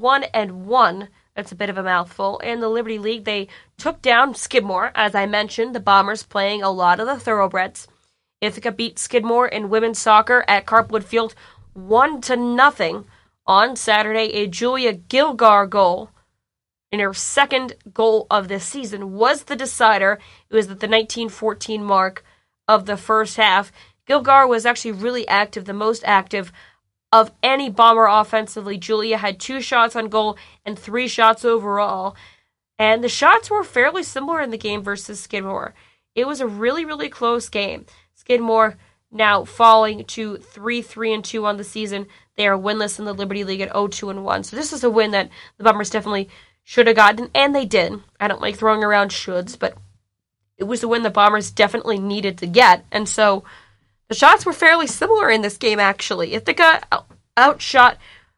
1-1. That's a bit of a mouthful. In the Liberty League, they took down Skidmore. As I mentioned, the Bombers playing a lot of the thoroughbreds. Ithaca beat Skidmore in women's soccer at Carpwood Field 1-0 on Saturday. A Julia Gilgar goal in her second goal of this season was the decider. It was at the 1914 mark of the first half. Gilgar was actually really active, the most active of any Bomber offensively. Julia had 2 shots on goal and 3 shots overall. And the shots were fairly similar in the game versus Skidmore. It was a really, really close game. Skidmore now falling to 3-3-2 on the season. They are winless in the Liberty League at 0-2-1. So this is a win that the Bombers definitely should have gotten, and they did. I don't like throwing around shoulds, but it was a win the Bombers definitely needed to get. And so the shots were fairly similar in this game, actually. Ithaca outshot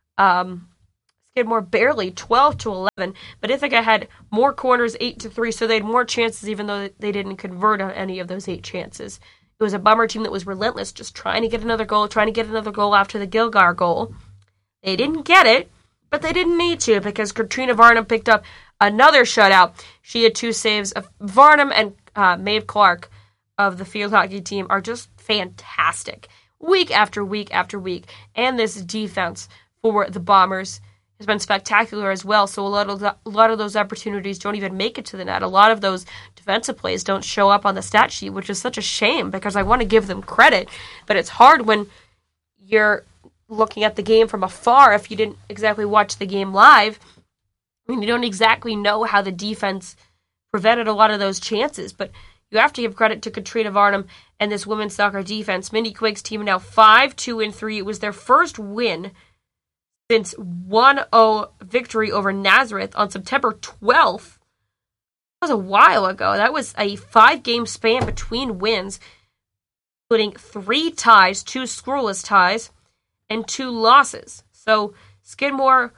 Skidmore barely 12-11, but Ithaca had more corners, 8-3, so they had more chances even though they didn't convert on any of those 8 chances. It was a Bomber team that was relentless, just trying to get another goal after the Gilgar goal. They didn't get it, but they didn't need to because Katrina Varnum picked up another shutout. She had 2 saves. Varnum and Maeve Clark of the field hockey team are just fantastic. Week after week after week. And this defense for the Bombers has been spectacular as well. So a lot of those opportunities don't even make it to the net. A lot of those defensive plays don't show up on the stat sheet, which is such a shame because I want to give them credit. But it's hard when you're looking at the game from afar if you didn't exactly watch the game live. I mean, you don't exactly know how the defense prevented a lot of those chances, but you have to give credit to Katrina Varnum and this women's soccer defense. Mindy Quigg's team now 5-2-3. It was their first win since 1-0 victory over Nazareth on September 12th. That was a while ago. That was a 5-game span between wins, including 3 ties, 2 scoreless ties, and 2 losses. So Skidmore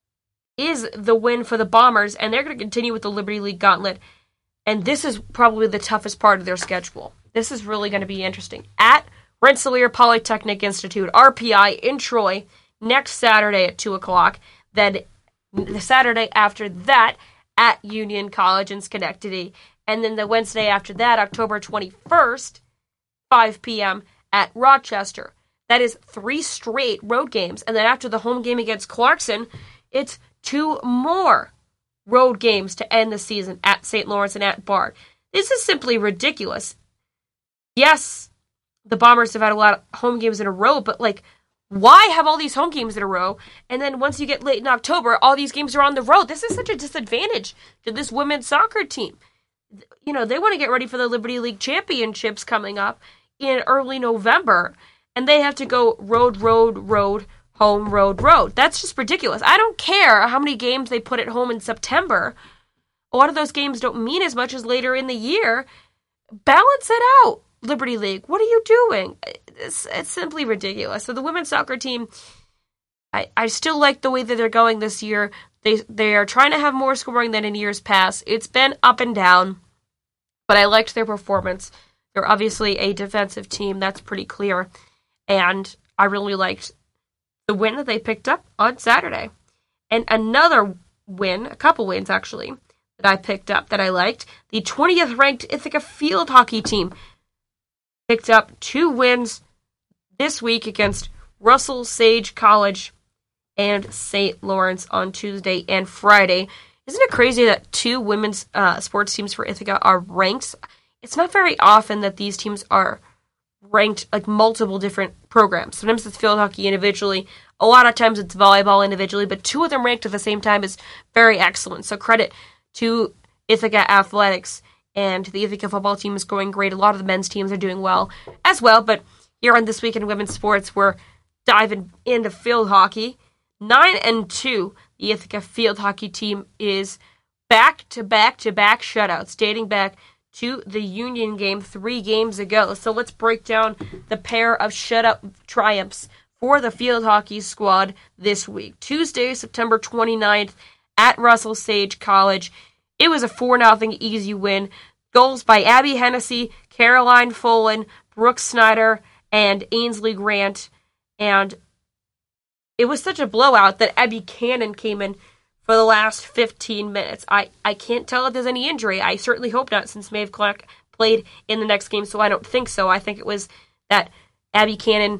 is the win for the Bombers, and they're going to continue with the Liberty League Gauntlet. And this is probably the toughest part of their schedule. This is really going to be interesting. At Rensselaer Polytechnic Institute, RPI in Troy, next Saturday at 2 o'clock. Then the Saturday after that at Union College in Schenectady. And then the Wednesday after that, October 21st, 5 p.m. at Rochester. That is 3 straight road games. And then after the home game against Clarkson, it's 2 more road games to end the season at St. Lawrence and at Bard. This is simply ridiculous. Yes, the Bombers have had a lot of home games in a row, but why have all these home games in a row? And then once you get late in October, all these games are on the road. This is such a disadvantage to this women's soccer team. You know, they want to get ready for the Liberty League Championships coming up in early November, and they have to go road, home, road. That's just ridiculous. I don't care how many games they put at home in September. A lot of those games don't mean as much as later in the year. Balance it out, Liberty League. What are you doing? It's simply ridiculous. So the women's soccer team, I still like the way that they're going this year. They are trying to have more scoring than in years past. It's been up and down, but I liked their performance. They're obviously a defensive team. That's pretty clear. And I really liked the win that they picked up on Saturday. And another win, a couple wins actually, that I picked up that I liked. The 20th ranked Ithaca field hockey team picked up 2 wins this week against Russell Sage College and St. Lawrence on Tuesday and Friday. Isn't it crazy that 2 women's sports teams for Ithaca are ranked? It's not very often that these teams are ranked multiple different programs. Sometimes it's field hockey individually. A lot of times it's volleyball individually, but 2 of them ranked at the same time is very excellent. So credit to Ithaca Athletics, and the Ithaca football team is going great. A lot of the men's teams are doing well as well, but here on This Week in Women's Sports, we're diving into field hockey. 9-2, the Ithaca field hockey team is back-to-back-to-back shutouts, dating back to the Union game 3 games ago. So let's break down the pair of shutout triumphs for the field hockey squad this week. Tuesday, September 29th, at Russell Sage College. It was a 4-0 easy win. Goals by Abby Hennessy, Caroline Folan, Brooke Snyder, and Ainsley Grant. And it was such a blowout that Abby Cannon came in for the last 15 minutes. I can't tell if there's any injury. I certainly hope not, since Maeve Clark played in the next game, so I don't think so. I think it was that Abby Cannon,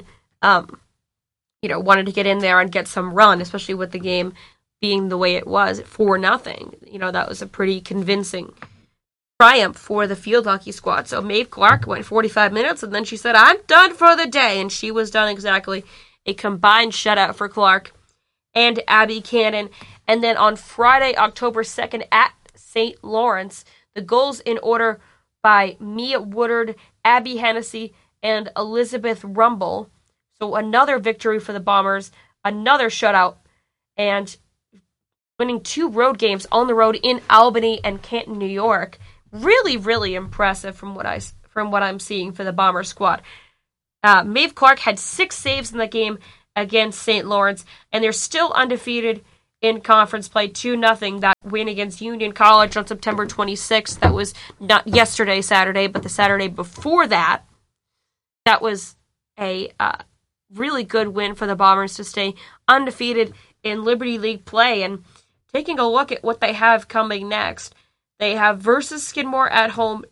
wanted to get in there and get some run, especially with the game being the way it was, 4-0. That was a pretty convincing triumph for the field hockey squad. So Maeve Clark went 45 minutes, and then she said, "I'm done for the day," and she was done exactly. A combined shutout for Clark and Abby Cannon. And then on Friday, October 2nd, at St. Lawrence, the goals in order by Mia Woodard, Abby Hennessy, and Elizabeth Rumble. So another victory for the Bombers, another shutout, and winning 2 road games on the road in Albany and Canton, New York. Really, really impressive from what I'm seeing for the Bomber squad. Maeve Clark had 6 saves in the game against St. Lawrence, and they're still undefeated in conference play. 2-0 that win against Union College on September 26th. That was not yesterday, Saturday, but the Saturday before that. That was a really good win for the Bombers to stay undefeated in Liberty League play. And taking a look at what they have coming next, they have versus Skidmore at home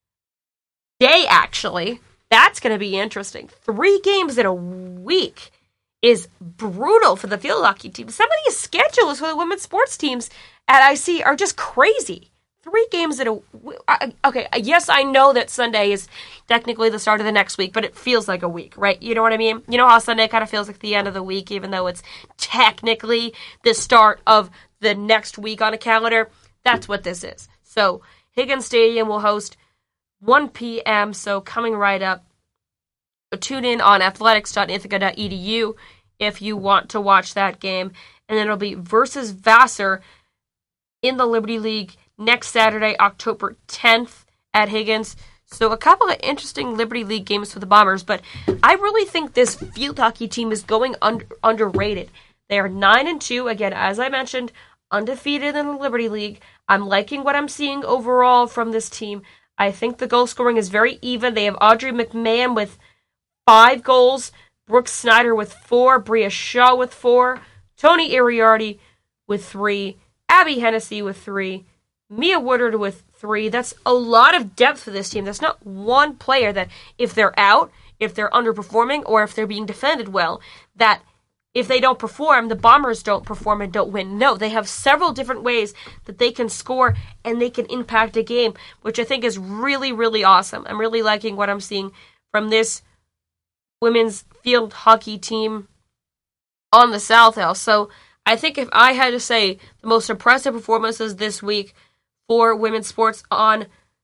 day, actually. That's going to be interesting. 3 games in a week is brutal for the field hockey team. Some of these schedules for the women's sports teams at IC are just crazy. 3 games in a week. Okay, yes, I know that Sunday is technically the start of the next week, but it feels like a week, right? You know what I mean? You know how Sunday kind of feels like the end of the week, even though it's technically the start of the next week on a calendar? That's what this is. So, Higgins Stadium will host 1 p.m., so coming right up. Tune in on athletics.ithaca.edu if you want to watch that game. And then it'll be versus Vassar in the Liberty League next Saturday, October 10th at Higgins. So a couple of interesting Liberty League games for the Bombers, but I really think this field hockey team is going underrated. They are 9-2, again, as I mentioned, undefeated in the Liberty League. I'm liking what I'm seeing overall from this team. I think the goal scoring is very even. They have Audrey McMahon with 5 goals, Brooke Snyder with 4, Bria Shaw with 4, Tony Iriardi with 3, Abby Hennessy with 3, Mia Woodard with 3. That's a lot of depth for this team. That's not one player that if they're out, if they're underperforming, or if they're being defended well, that if they don't perform, the Bombers don't perform and don't win. No, they have several different ways that they can score and they can impact a game, which I think is really, really awesome. I'm really liking what I'm seeing from this women's field hockey team on the South Hill. So I think if I had to say the most impressive performances this week for women's sports on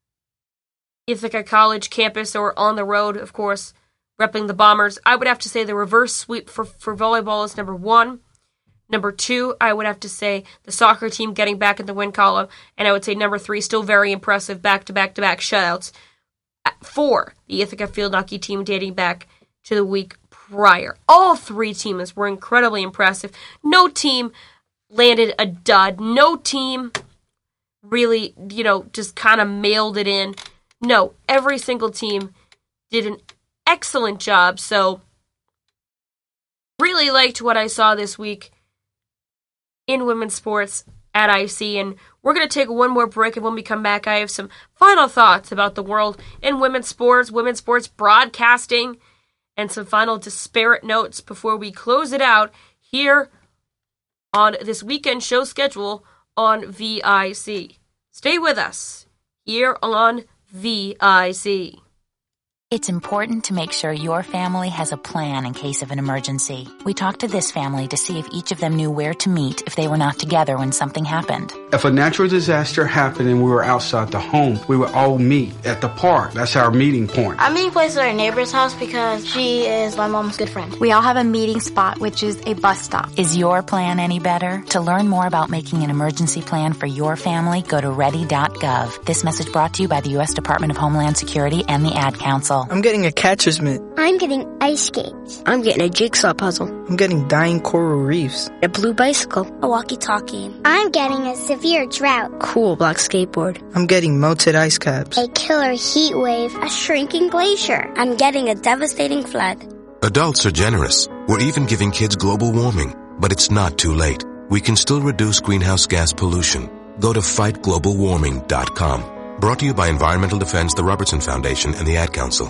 Ithaca College campus or on the road, of course, repping the Bombers, I would have to say the reverse sweep for volleyball is number 1. Number 2, I would have to say the soccer team getting back in the win column. And I would say number 3, still very impressive, back-to-back-to-back shutouts. 4, the Ithaca field hockey team dating back to the week prior. All 3 teams were incredibly impressive. No team landed a dud. No team really, just kind of mailed it in. No, every single team did an excellent job. So, really liked what I saw this week in women's sports at IC. And we're going to take one more break, and when we come back, I have some final thoughts about the world in women's sports broadcasting, and some final disparate notes before we close it out here on this weekend show schedule on VIC. Stay with us here on VIC. It's important to make sure your family has a plan in case of an emergency. We talked to this family to see if each of them knew where to meet if they were not together when something happened. If a natural disaster happened and we were outside the home, we would all meet at the park. That's our meeting point. I'm meeting place at our neighbor's house because she is my mom's good friend. We all have a meeting spot, which is a bus stop. Is your plan any better? To learn more about making an emergency plan for your family, go to ready.gov. This message brought to you by the U.S. Department of Homeland Security and the Ad Council. I'm getting a catcher's mitt. I'm getting ice skates. I'm getting a jigsaw puzzle. I'm getting dying coral reefs. A blue bicycle. A walkie-talkie. I'm getting a severe drought. Cool black skateboard. I'm getting melted ice caps. A killer heat wave. A shrinking glacier. I'm getting a devastating flood. Adults are generous. We're even giving kids global warming. But it's not too late. We can still reduce greenhouse gas pollution. Go to fightglobalwarming.com. Brought to you by Environmental Defense, the Robertson Foundation, and the Ad Council.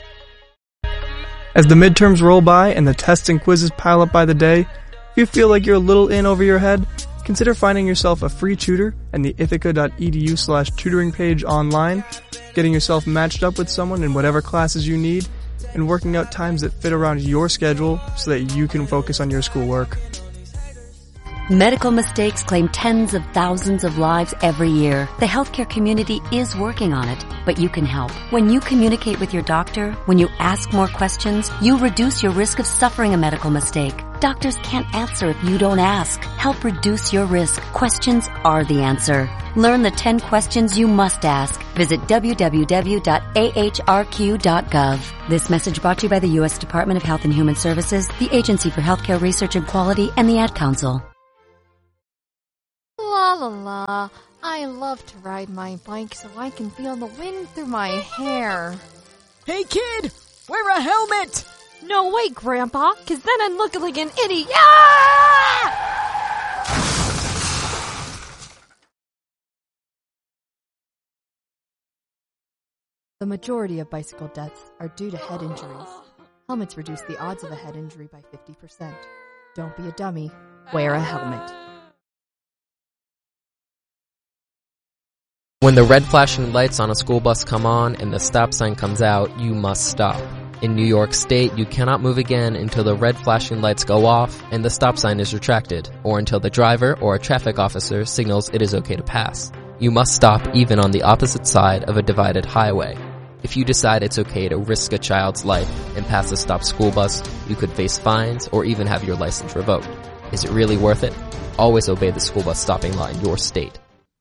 As the midterms roll by and the tests and quizzes pile up by the day, if you feel like you're a little in over your head, consider finding yourself a free tutor and the ithaca.edu/tutoring page online, getting yourself matched up with someone in whatever classes you need, and working out times that fit around your schedule so that you can focus on your schoolwork. Medical mistakes claim tens of thousands of lives every year. The healthcare community is working on it, but you can help. When you communicate with your doctor, when you ask more questions, you reduce your risk of suffering a medical mistake. Doctors can't answer if you don't ask. Help reduce your risk. Questions are the answer. Learn the 10 questions you must ask. Visit www.ahrq.gov. This message brought to you by the U.S. Department of Health and Human Services, the Agency for Healthcare Research and Quality, and the Ad Council. La la la. I love to ride my bike so I can feel the wind through my hair. Hey kid, wear a helmet! No way, Grandpa, cause then I'd look like an idiot. Ah! The majority of bicycle deaths are due to head injuries. Helmets reduce the odds of a head injury by 50%. Don't be a dummy. Wear a helmet. When the red flashing lights on a school bus come on and the stop sign comes out, you must stop. In New York State, you cannot move again until the red flashing lights go off and the stop sign is retracted, or until the driver or a traffic officer signals it is okay to pass. You must stop even on the opposite side of a divided highway. If you decide it's okay to risk a child's life and pass a stopped school bus, you could face fines or even have your license revoked. Is it really worth it? Always obey the school bus stopping law in your state.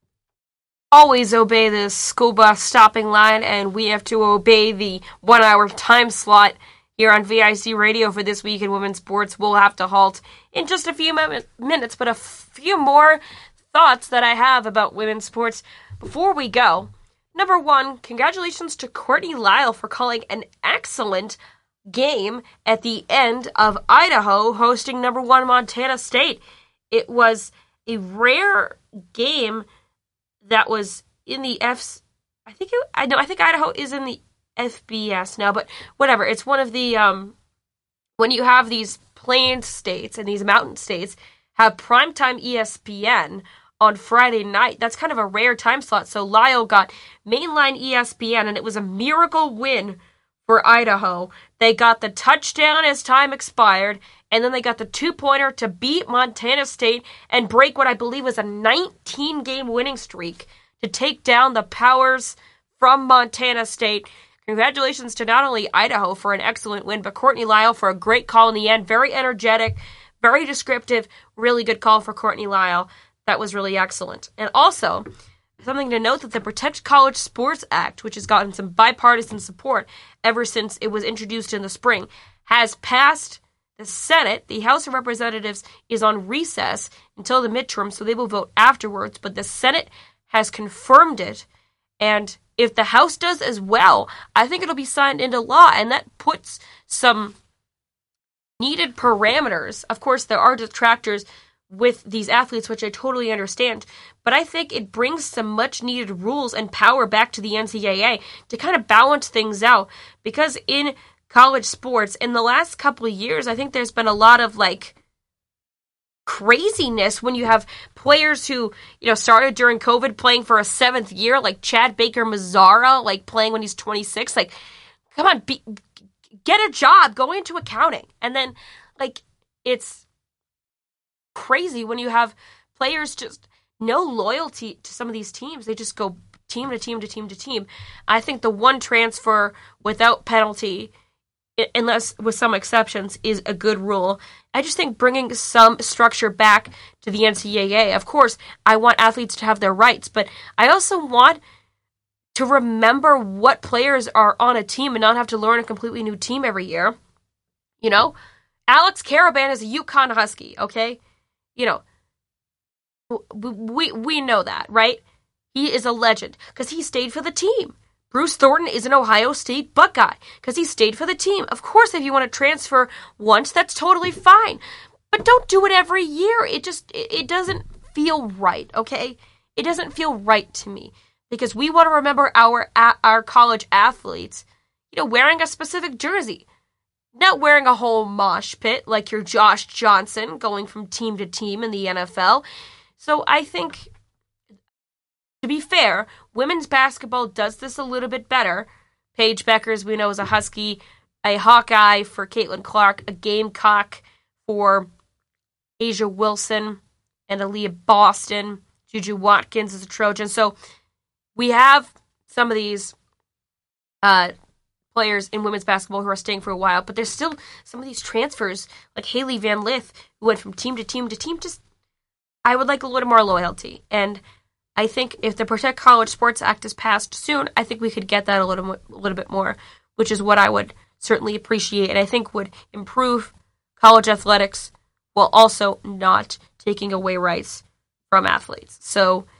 Always obey the school bus stopping line, and we have to obey the 1 hour time slot here on VIC Radio for This Week in Women's Sports. We'll have to halt in just a few minutes, but a few more thoughts that I have about women's sports before we go. Number one, congratulations to Courtney Lyle for calling an excellent game at the end of Idaho hosting number one Montana State. It was a rare game that was in the I think Idaho is in the FBS now, but whatever. It's one of the when you have these plain states and these mountain states have primetime ESPN on Friday night. That's kind of a rare time slot. So Lyle got mainline ESPN, and it was a miracle win for Idaho. They got the touchdown as time expired, and then they got the 2-pointer to beat Montana State and break what I believe was a 19-game winning streak to take down the Powers from Montana State. Congratulations to not only Idaho for an excellent win, but Courtney Lyle for a great call in the end. Very energetic, very descriptive, really good call for Courtney Lyle. That was really excellent. And also, something to note that the Protect College Sports Act, which has gotten some bipartisan support ever since it was introduced in the spring, has passed the Senate. The House of Representatives is on recess until the midterm, so they will vote afterwards. But the Senate has confirmed it, and if the House does as well, I think it'll be signed into law, and that puts some needed parameters. Of course, there are detractors with these athletes, which I totally understand, but I think it brings some much needed rules and power back to the NCAA to kind of balance things out, because in college sports in the last couple of years, I think there's been a lot of craziness when you have players who, started during COVID playing for a 7th year, like Chad Baker-Mazara, playing when he's 26. Come on, get a job, go into accounting. And then, it's crazy when you have players just no loyalty to some of these teams. They just go team to team to team to team. I think the one transfer without penalty, unless with some exceptions, is a good rule. I just think bringing some structure back to the NCAA. Of course, I want athletes to have their rights, but I also want to remember what players are on a team and not have to learn a completely new team every year. Alex Karaban is a UConn Husky, okay? We know that, right? He is a legend because he stayed for the team. Bruce Thornton is an Ohio State Buckeye because he stayed for the team. Of course, if you want to transfer once, that's totally fine. But don't do it every year. It doesn't feel right, okay? It doesn't feel right to me because we want to remember our college athletes, wearing a specific jersey. Not wearing a whole mosh pit like your Josh Johnson going from team to team in the NFL. So I think, to be fair, women's basketball does this a little bit better. Paige Beckers, we know, is a Husky, a Hawkeye for Caitlin Clark, a Gamecock for Asia Wilson. and Aaliyah Boston. Juju Watkins is a Trojan. So we have some of these players in women's basketball who are staying for a while, but there's still some of these transfers, like Haley Van Lith, who went from team to team to team. Just, I would like a little more loyalty. And I think if the Protect College Sports Act is passed soon, I think we could get that a little bit more, which is what I would certainly appreciate, and I think would improve college athletics while also not taking away rights from athletes. So